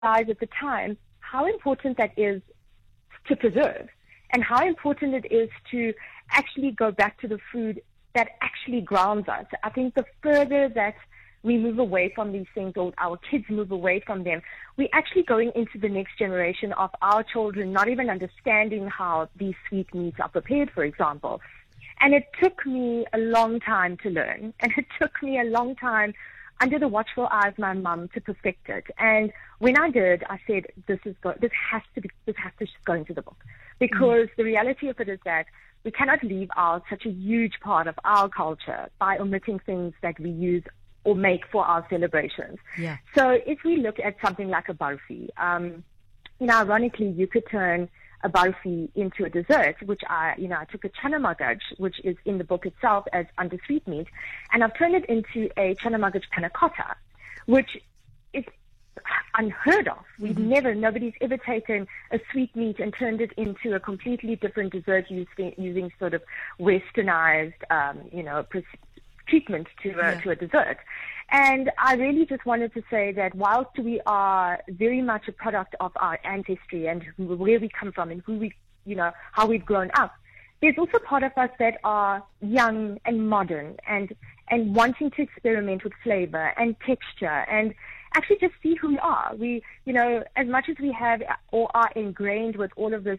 realize at the time how important that is to preserve and how important it is to actually go back to the food that actually grounds us. I think the further that we move away from these things, or our kids move away from them, we're actually going into the next generation of our children not even understanding how these sweet meats are prepared, for example. And it took me a long time to learn, and it took me a long time under the watchful eye of my mum to perfect it. And when I did, I said, this has to just go into the book, because the reality of it is that we cannot leave out such a huge part of our culture by omitting things that we use or make for our celebrations. Yeah. So if we look at something like a barfi, ironically, you could turn a barfi into a dessert, which I took a chana magaj, which is in the book itself as under sweetmeat, and I've turned it into a chana magaj panna cotta, which is unheard of. Nobody's ever taken a sweetmeat and turned it into a completely different dessert using sort of westernized, treatment to a dessert. And I really just wanted to say that whilst we are very much a product of our ancestry and where we come from and how we've grown up, there's also part of us that are young and modern and wanting to experiment with flavor and texture and actually just see who we are. We, as much as we have or are ingrained with all of this,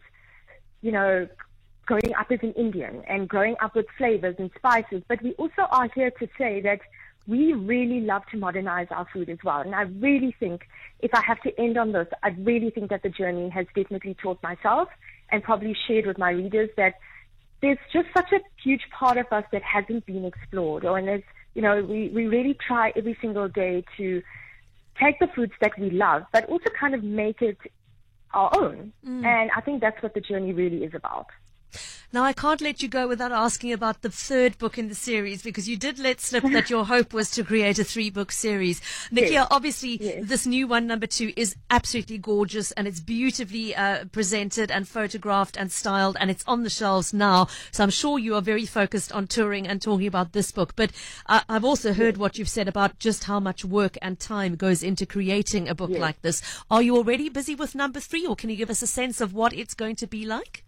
growing up as an Indian and growing up with flavors and spices, but we also are here to say that we really love to modernize our food as well. And I really think, if I have to end on this, I really think that the journey has definitely taught myself and probably shared with my readers that there's just such a huge part of us that hasn't been explored. And there's, we really try every single day to take the foods that we love, but also kind of make it our own. And I think that's what the journey really is about. Now, I can't let you go without asking about the third book in the series, because you did let slip that your hope was to create a 3-book series. Nakia, yes. Obviously, yes. This new one, number 2, is absolutely gorgeous, and it's beautifully presented and photographed and styled, and it's on the shelves now. So I'm sure you are very focused on touring and talking about this book. But I've also heard what you've said about just how much work and time goes into creating a book like this. Are you already busy with number 3, or can you give us a sense of what it's going to be like?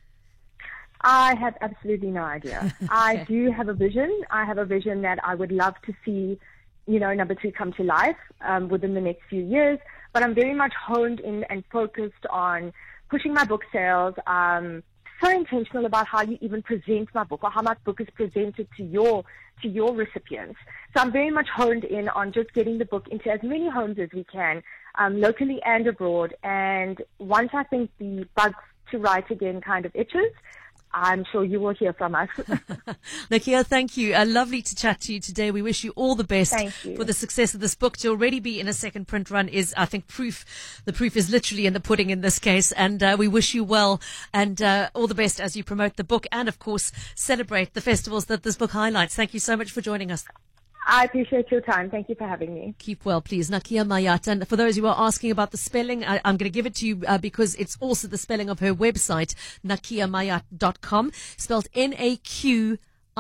I have absolutely no idea. I do have a vision. I have a vision that I would love to see, number 2 come to life within the next few years. But I'm very much honed in and focused on pushing my book sales. So intentional about how you even present my book or how my book is presented to your recipients. So I'm very much honed in on just getting the book into as many homes as we can, locally and abroad. And once I think the bug to write again kind of itches, I'm sure you will hear from us. Nakia, thank you. Lovely to chat to you today. We wish you all the best for the success of this book. To already be in a second print run is, I think, proof. The proof is literally in the pudding in this case. And we wish you well and all the best as you promote the book and, of course, celebrate the festivals that this book highlights. Thank you so much for joining us. I appreciate your time. Thank you for having me. Keep well, please. Nakia Mayat. And for those who are asking about the spelling, I'm going to give it to you because it's also the spelling of her website, nakiamayat.com, spelled N-A-Q-I-Y-A-H.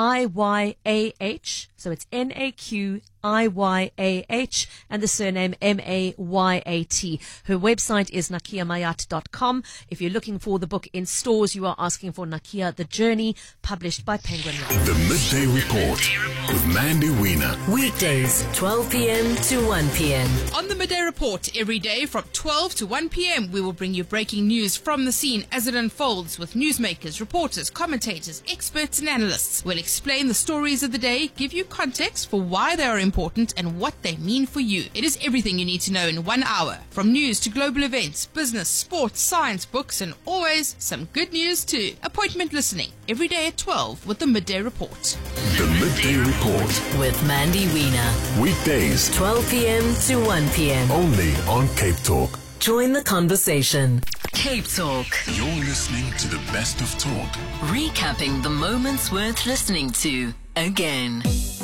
So it's N-A-Q-I-Y-A-H and the surname M-A-Y-A-T. Her website is nakiamayat.com. If you're looking for the book in stores, you are asking for Nakia The Journey, published by Penguin Random. The Midday Report with Mandy Wiener. Weekdays, 12 p.m. to 1 p.m. On the Midday Report, every day from 12 to 1 p.m, we will bring you breaking news from the scene as it unfolds with newsmakers, reporters, commentators, experts and analysts. We'll explain the stories of the day, give you context for why they are important and what they mean for you. It is everything you need to know in 1 hour. From news to global events, business, sports, science, books, and always some good news too. Appointment listening every day at 12 with the Midday Report. The Midday Report with Mandy Wiener. Weekdays, 12 p.m. to 1 p.m. only on Cape Talk. Join the conversation. Cape Talk. You're listening to the best of talk. Recapping the moments worth listening to again.